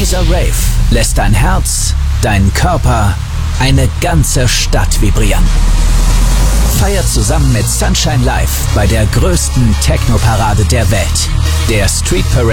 Dieser Rave lässt dein Herz, deinen Körper, eine ganze Stadt vibrieren. Feiert zusammen mit Sunshine Live bei der größten Techno-Parade der Welt, der Street Parade